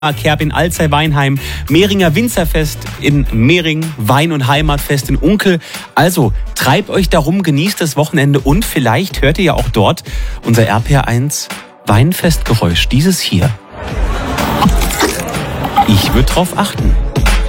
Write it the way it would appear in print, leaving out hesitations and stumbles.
Kerbin, Alzey, Weinheim, Mehringer Winzerfest in Mehring, Wein- und Heimatfest in Unkel. Also treibt euch darum, genießt das Wochenende und vielleicht hört ihr ja auch dort unser RPR1 Weinfestgeräusch, dieses hier. Ich würde drauf achten.